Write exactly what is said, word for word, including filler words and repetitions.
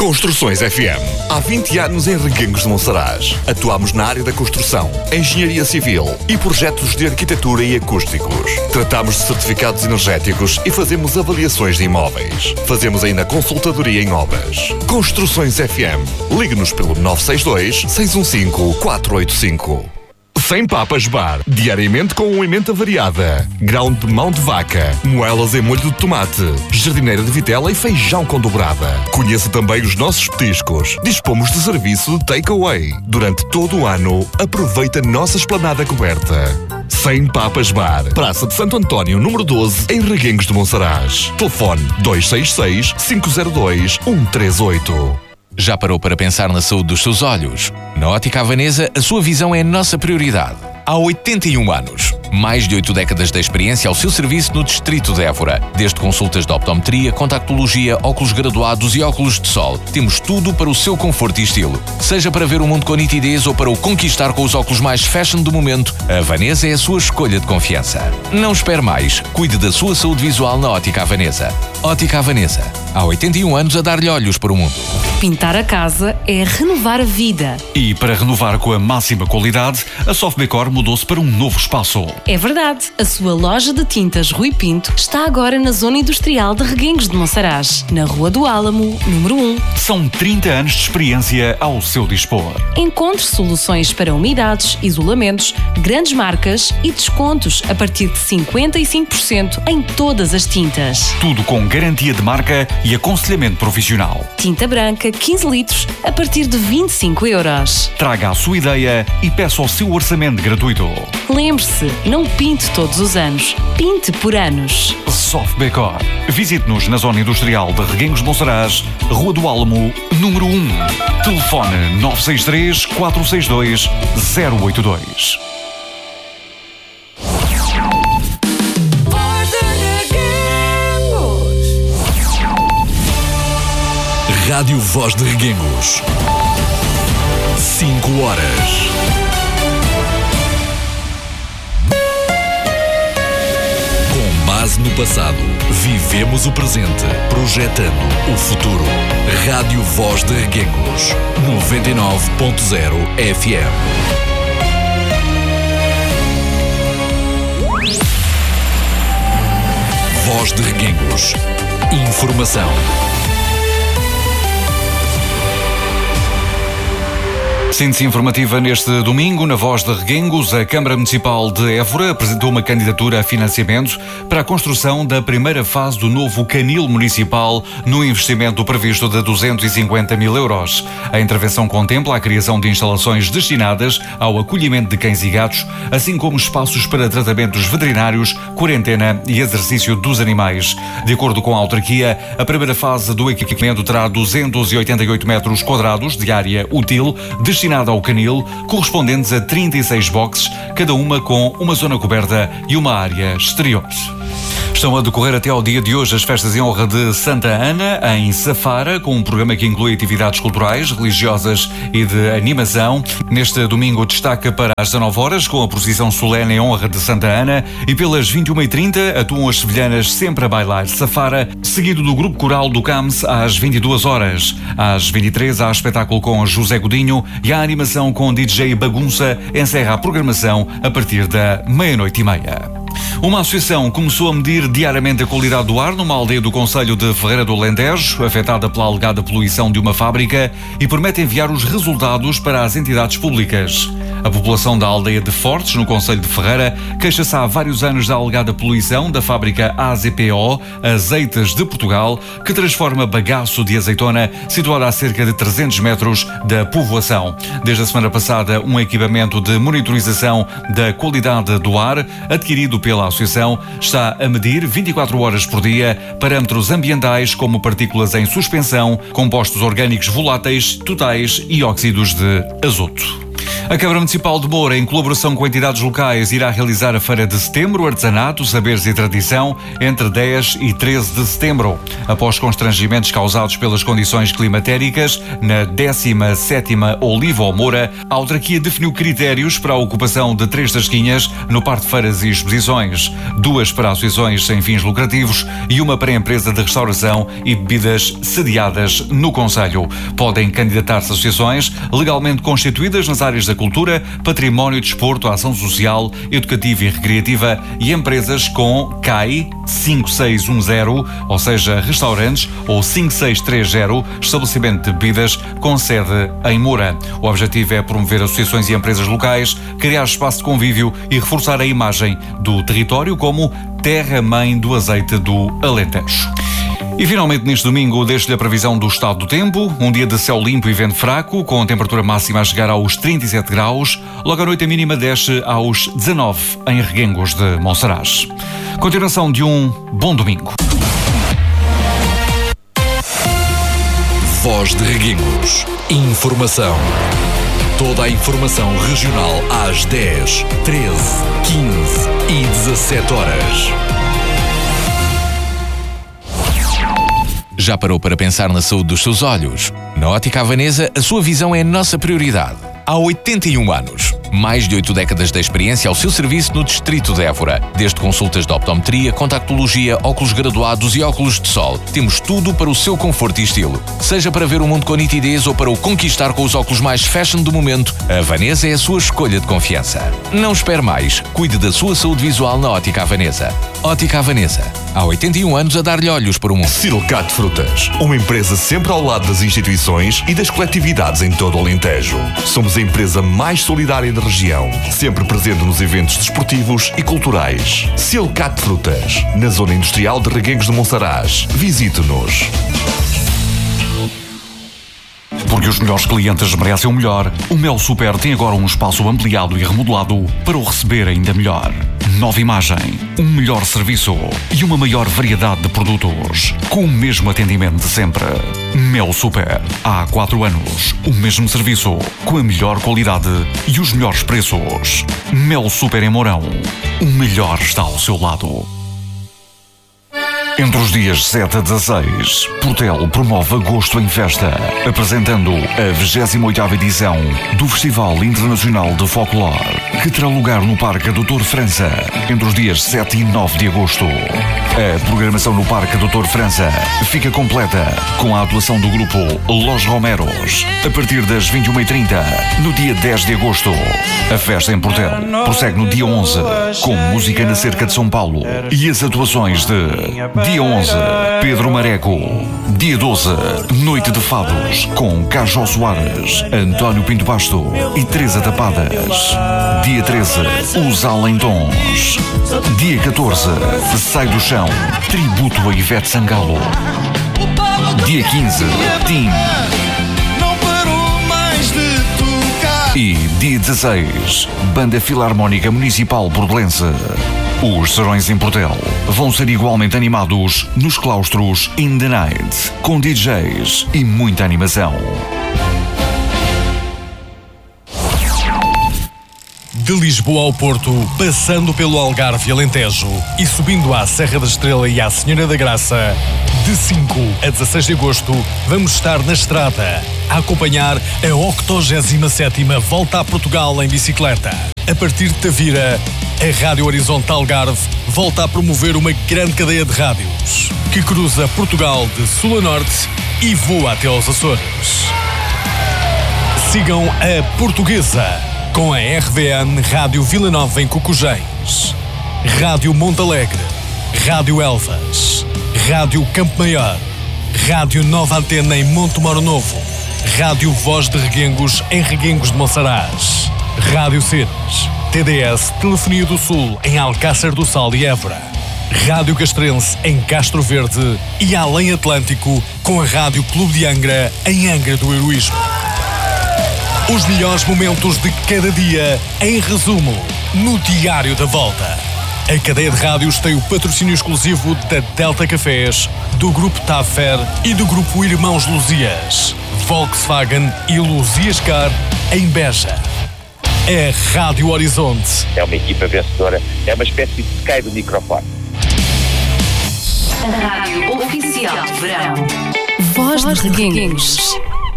Construções F M. Há vinte anos em Reguengos de Monsaraz. Atuamos na área da construção, engenharia civil e projetos de arquitetura e acústicos. Tratamos de certificados energéticos e fazemos avaliações de imóveis. Fazemos ainda consultadoria em obras. Construções F M. Ligue-nos pelo nove seis dois, seis um cinco, quatro oito cinco. Sem Papas Bar, diariamente com uma emenda variada, grão de mão de vaca, moelas em molho de tomate, jardineira de vitela e feijão com dobrada. Conheça também os nossos petiscos. Dispomos de serviço de take-away. Durante todo o ano, aproveita a nossa esplanada coberta. Sem Papas Bar, Praça de Santo António, número doze, em Reguengos de Monsaraz. Telefone dois seis seis, cinco zero dois, um três oito. Já parou para pensar na saúde dos seus olhos? Na Ótica Havanesa, a sua visão é a nossa prioridade. Há oitenta e um anos, mais de oito décadas de experiência ao seu serviço no Distrito de Évora. Desde consultas de optometria, contactologia, óculos graduados e óculos de sol. Temos tudo para o seu conforto e estilo. Seja para ver o mundo com nitidez ou para o conquistar com os óculos mais fashion do momento, a Havanesa é a sua escolha de confiança. Não espere mais. Cuide da sua saúde visual na Ótica Havanesa. Ótica Havanesa. Há oitenta e um anos a dar-lhe olhos para o mundo. Pintar a casa é renovar a vida. E para renovar com a máxima qualidade, a Softdecor mudou-se para um novo espaço. É verdade. A sua loja de tintas Rui Pinto está agora na zona industrial de Reguengos de Monsaraz, na Rua do Álamo, número um. São trinta anos de experiência ao seu dispor. Encontre soluções para umidades, isolamentos, grandes marcas e descontos a partir de cinquenta e cinco por cento em todas as tintas. Tudo com garantia de marca e aconselhamento profissional. Tinta branca quinze litros a partir de vinte e cinco euros. Traga a sua ideia e peça o seu orçamento gratuito. Lembre-se, não pinte todos os anos, pinte por anos. Softdecor. Visite-nos na zona industrial de Reguengos de Monsaraz, Rua do Álamo, número um. Telefone nove seis três, quatro seis dois, zero oito dois. Rádio Voz de Reguengos. Cinco horas. Com base no passado, vivemos o presente, projetando o futuro. Rádio Voz de Reguengos. noventa e nove ponto zero F M. Voz de Reguengos. Informação. Síntese informativa neste domingo, na Voz de Reguengos, a Câmara Municipal de Évora apresentou uma candidatura a financiamento para a construção da primeira fase do novo canil municipal no investimento previsto de duzentos e cinquenta mil euros. A intervenção contempla a criação de instalações destinadas ao acolhimento de cães e gatos, assim como espaços para tratamentos veterinários, quarentena e exercício dos animais. De acordo com a autarquia, a primeira fase do equipamento terá duzentos e oitenta e oito metros quadrados de área útil, destinada ao canil, correspondentes a trinta e seis boxes, cada uma com uma zona coberta e uma área exterior. Estão a decorrer até ao dia de hoje as festas em honra de Santa Ana, em Safara, com um programa que inclui atividades culturais, religiosas e de animação. Neste domingo destaca para as dezanove horas, com a procissão solene em honra de Santa Ana, e pelas vinte e uma e trinta atuam as sevilhanas Sempre a Bailar Safara, seguido do grupo coral do Camps às vinte e duas horas. Às vinte e três há espetáculo com José Godinho e a animação com D J Bagunça encerra a programação a partir da meia-noite e meia. Uma associação começou a medir diariamente a qualidade do ar numa aldeia do concelho de Ferreira do Alentejo, afetada pela alegada poluição de uma fábrica, e promete enviar os resultados para as entidades públicas. A população da aldeia de Fortes, no concelho de Ferreira, queixa-se há vários anos da alegada poluição da fábrica A Z P O, Azeites de Portugal, que transforma bagaço de azeitona situada a cerca de trezentos metros da povoação. Desde a semana passada, um equipamento de monitorização da qualidade do ar, adquirido pela associação, está a medir vinte e quatro horas por dia parâmetros ambientais como partículas em suspensão, compostos orgânicos voláteis, totais e óxidos de azoto. A Câmara Municipal de Moura, em colaboração com entidades locais, irá realizar a Feira de Setembro, Artesanato, Saberes e Tradição, entre dez e treze de setembro. Após constrangimentos causados pelas condições climatéricas, na décima sétima Oliva Moura, a autarquia definiu critérios para a ocupação de três tasquinhas no Parque de Feiras e Exposições, duas para associações sem fins lucrativos e uma para a empresa de restauração e bebidas sediadas no concelho. Podem candidatar-se associações legalmente constituídas nas áreas da cultura, património, desporto, ação social, educativa e recreativa e empresas com C A I cinco seis um zero, ou seja, restaurantes, ou cinco seis três zero, estabelecimento de bebidas com sede em Moura. O objetivo é promover associações e empresas locais, criar espaço de convívio e reforçar a imagem do território como terra-mãe do azeite do Alentejo. E finalmente neste domingo deixo-lhe a previsão do estado do tempo, um dia de céu limpo e vento fraco, com a temperatura máxima a chegar aos trinta e sete graus, logo à noite a mínima desce aos dezanove em Reguengos de Monsaraz. Continuação de um bom domingo. Voz de Reguengos. Informação. Toda a informação regional às dez, treze, quinze e dezassete horas. Já parou para pensar na saúde dos seus olhos? Na Ótica Havanesa, a sua visão é a nossa prioridade. Há oitenta e um anos, mais de oito décadas de experiência ao seu serviço no distrito de Évora. Desde consultas de optometria, contactologia, óculos graduados e óculos de sol. Temos tudo para o seu conforto e estilo. Seja para ver o mundo com nitidez ou para o conquistar com os óculos mais fashion do momento, a Havanesa é a sua escolha de confiança. Não espere mais. Cuide da sua saúde visual na Ótica Havanesa. Ótica Havanesa. Há oitenta e um anos a dar-lhe olhos para o mundo. Silcat Frutas. Uma empresa sempre ao lado das instituições e das coletividades em todo o Alentejo. Somos a empresa mais solidária da região, sempre presente nos eventos desportivos e culturais. Silcat Frutas, na zona industrial de Reguengos de Monsaraz. Visite-nos. Porque os melhores clientes merecem o melhor, o Mel Super tem agora um espaço ampliado e remodelado para o receber ainda melhor. Nova imagem, um melhor serviço e uma maior variedade de produtos, com o mesmo atendimento de sempre. Mel Super, há quatro anos, o mesmo serviço, com a melhor qualidade e os melhores preços. Mel Super em Mourão, o melhor está ao seu lado. Entre os dias sete a dezasseis, Portel promove Agosto em Festa, apresentando a vigésima oitava edição do Festival Internacional de Folclore, que terá lugar no Parque doutor França, entre os dias sete e nove de agosto. A programação no Parque doutor França fica completa com a atuação do grupo Los Romeros, a partir das vinte e uma e trinta, no dia dez de agosto. A festa em Portel prossegue no dia onze, com música na Cerca de São Paulo e as atuações de Dia onze, Pedro Mareco. Dia doze, Noite de Fados, com Cajó Soares, António Pinto Basto e Teresa Tapadas. Dia treze, Os Alentons. Dia catorze, Sai do Chão, tributo a Ivete Sangalo. Dia quinze, Tim. E dia dezasseis, Banda Filarmónica Municipal Bordelense. Os serões em Portel vão ser igualmente animados nos claustros In The Night, com D Js e muita animação. De Lisboa ao Porto, passando pelo Algarve e Alentejo e subindo à Serra da Estrela e à Senhora da Graça, de cinco a dezasseis de agosto, vamos estar na estrada a acompanhar a octogésima sétima Volta a Portugal em bicicleta. A partir de Tavira, a Rádio Horizonte Algarve volta a promover uma grande cadeia de rádios que cruza Portugal de sul a norte e voa até aos Açores. Sigam a Portuguesa com a R V N Rádio Vila Nova em Cocujens, Rádio Montalegre, Rádio Elvas, Rádio Campo Maior, Rádio Nova Antena em Monte Moro Novo, Rádio Voz de Reguengos em Reguengos de Monsaraz, Rádio Cenas, T D S Telefonia do Sul em Alcácer do Sal e Évora, Rádio Castrense em Castro Verde e Além Atlântico com a Rádio Clube de Angra em Angra do Heroísmo. Os melhores momentos de cada dia em resumo no Diário da Volta. A cadeia de rádios tem o patrocínio exclusivo da Delta Cafés, do Grupo Tafer e do Grupo Irmãos Luzias, Volkswagen e Luzias Car em Beja. é Rádio Horizonte. É uma equipa vencedora, é uma espécie de Sky do microfone. A rádio oficial de verão. Voz de Reguengos.